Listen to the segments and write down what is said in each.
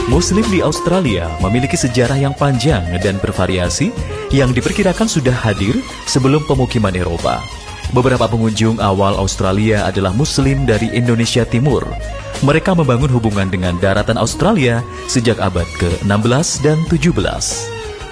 Muslim di Australia memiliki sejarah yang panjang dan bervariasi yang diperkirakan sudah hadir sebelum pemukiman Eropa. Beberapa pengunjung awal Australia adalah Muslim dari Indonesia Timur. Mereka membangun hubungan dengan daratan Australia sejak abad ke-16 dan 17.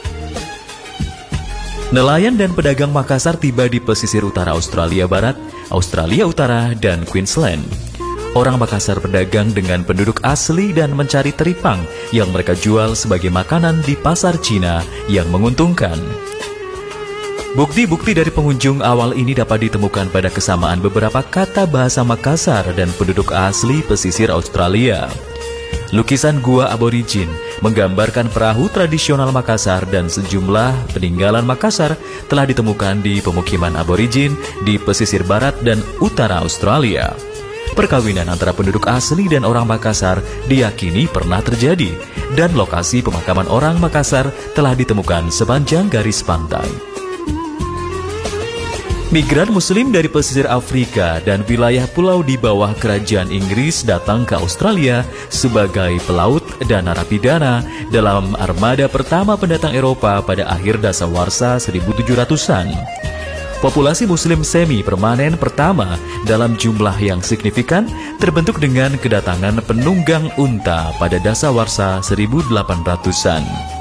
Nelayan dan pedagang Makassar tiba di pesisir utara Australia Barat, Australia Utara, dan Queensland. Orang Makassar berdagang dengan penduduk asli dan mencari teripang yang mereka jual sebagai makanan di pasar Cina yang menguntungkan. Bukti-bukti dari pengunjung awal ini dapat ditemukan pada kesamaan beberapa kata bahasa Makassar dan penduduk asli pesisir Australia. Lukisan gua aborigin menggambarkan perahu tradisional Makassar dan sejumlah peninggalan Makassar telah ditemukan di pemukiman aborigin di pesisir barat dan utara Australia. Perkawinan antara penduduk asli dan orang Makassar diyakini pernah terjadi, dan lokasi pemakaman orang Makassar telah ditemukan sepanjang garis pantai. Migran Muslim dari pesisir Afrika dan wilayah pulau di bawah kerajaan Inggris datang ke Australia sebagai pelaut dan narapidana dalam armada pertama pendatang Eropa pada akhir dasawarsa 1700-an. Populasi Muslim semi-permanen pertama dalam jumlah yang signifikan terbentuk dengan kedatangan penunggang unta pada dasawarsa 1800-an.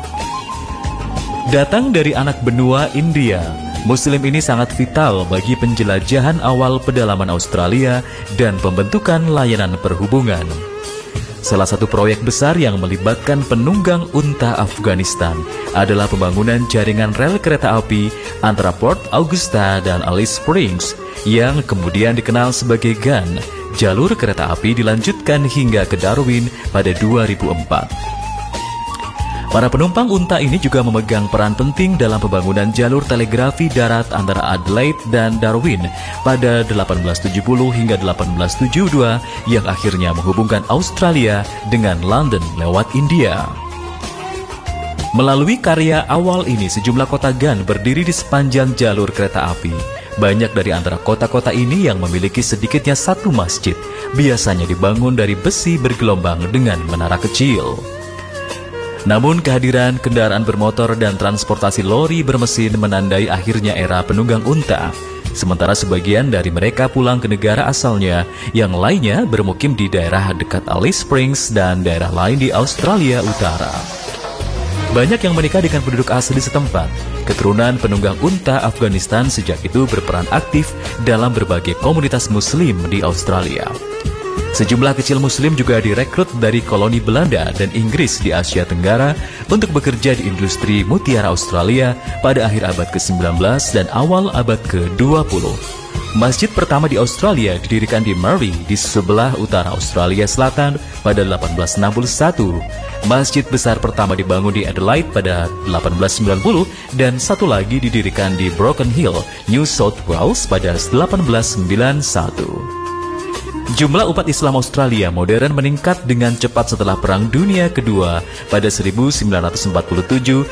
Datang dari anak benua India, Muslim ini sangat vital bagi penjelajahan awal pedalaman Australia dan pembentukan layanan perhubungan. Salah satu proyek besar yang melibatkan penunggang unta Afghanistan adalah pembangunan jaringan rel kereta api antara Port Augusta dan Alice Springs yang kemudian dikenal sebagai GAN. Jalur kereta api dilanjutkan hingga ke Darwin pada 2004. Para penumpang unta ini juga memegang peran penting dalam pembangunan jalur telegrafi darat antara Adelaide dan Darwin pada 1870 hingga 1872 yang akhirnya menghubungkan Australia dengan London lewat India. Melalui karya awal ini, sejumlah kota GAN berdiri di sepanjang jalur kereta api. Banyak dari antara kota-kota ini yang memiliki sedikitnya satu masjid, biasanya dibangun dari besi bergelombang dengan menara kecil. Namun kehadiran kendaraan bermotor dan transportasi lori bermesin menandai akhirnya era penunggang unta. Sementara sebagian dari mereka pulang ke negara asalnya, yang lainnya bermukim di daerah dekat Alice Springs dan daerah lain di Australia Utara. Banyak yang menikah dengan penduduk asli setempat. Keturunan penunggang unta Afghanistan sejak itu berperan aktif dalam berbagai komunitas Muslim di Australia. Sejumlah kecil Muslim juga direkrut dari koloni Belanda dan Inggris di Asia Tenggara untuk bekerja di industri mutiara Australia pada akhir abad ke-19 dan awal abad ke-20. Masjid pertama di Australia didirikan di Murray di sebelah utara Australia Selatan pada 1861. Masjid besar pertama dibangun di Adelaide pada 1890 dan satu lagi didirikan di Broken Hill, New South Wales pada 1891. Jumlah umat Islam Australia modern meningkat dengan cepat setelah Perang Dunia Kedua pada 1947-1971.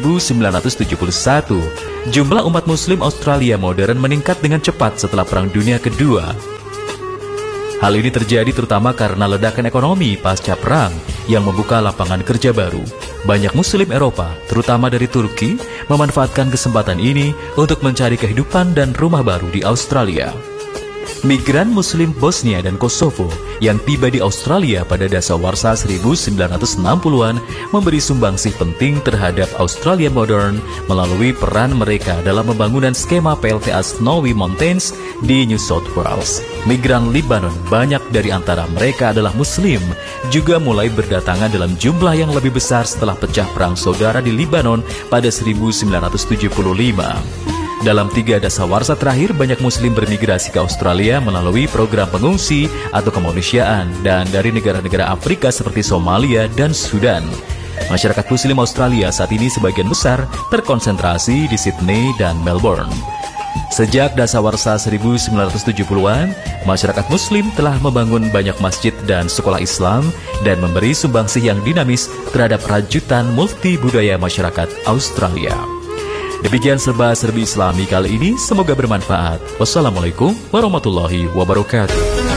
Jumlah umat Muslim Australia modern meningkat dengan cepat setelah Perang Dunia Kedua. Hal ini terjadi terutama karena ledakan ekonomi pasca perang yang membuka lapangan kerja baru. Banyak Muslim Eropa, terutama dari Turki, memanfaatkan kesempatan ini untuk mencari kehidupan dan rumah baru di Australia. Migran Muslim Bosnia dan Kosovo yang tiba di Australia pada dasawarsa 1960-an memberi sumbangsih penting terhadap Australia modern melalui peran mereka dalam pembangunan skema PLTA Snowy Mountains di New South Wales. Migran Libanon, banyak dari antara mereka adalah Muslim, juga mulai berdatangan dalam jumlah yang lebih besar setelah pecah perang saudara di Libanon pada 1975. Dalam 3 dasawarsa terakhir, banyak Muslim bermigrasi ke Australia melalui program pengungsi atau kemanusiaan dan dari negara-negara Afrika seperti Somalia dan Sudan. Masyarakat Muslim Australia saat ini sebagian besar terkonsentrasi di Sydney dan Melbourne. Sejak dasawarsa 1970-an, masyarakat Muslim telah membangun banyak masjid dan sekolah Islam dan memberi sumbangsih yang dinamis terhadap rajutan multi budaya masyarakat Australia. Demikian serba-serbi Islami kali ini, semoga bermanfaat. Wassalamualaikum warahmatullahi wabarakatuh.